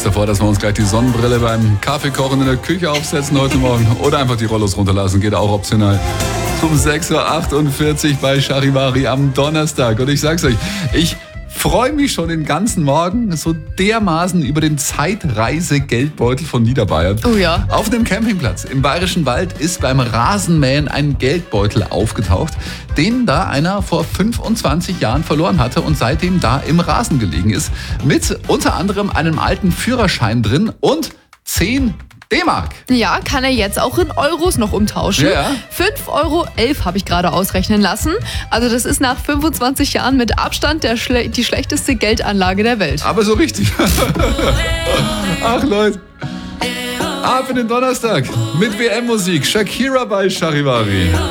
kurz davor, dass wir uns gleich die Sonnenbrille beim Kaffeekochen in der Küche aufsetzen heute Morgen. Oder einfach die Rollos runterlassen, geht auch optional. Um 6.48 Uhr bei Charivari am Donnerstag. Und ich sag's euch, ich freue mich schon den ganzen Morgen so dermaßen über den Zeitreise-Geldbeutel von Niederbayern. Oh ja. Auf dem Campingplatz im Bayerischen Wald ist beim Rasenmähen ein Geldbeutel aufgetaucht, den da einer vor 25 Jahren verloren hatte und seitdem da im Rasen gelegen ist. Mit unter anderem einem alten Führerschein drin und 10 D-Mark. Ja, kann er jetzt auch in Euros noch umtauschen. Ja. 5,11 Euro habe ich gerade ausrechnen lassen. Also das ist nach 25 Jahren mit Abstand die schlechteste Geldanlage der Welt. Aber so richtig. Ach Leute. Ab in den Donnerstag mit WM-Musik. Shakira bei Charivari.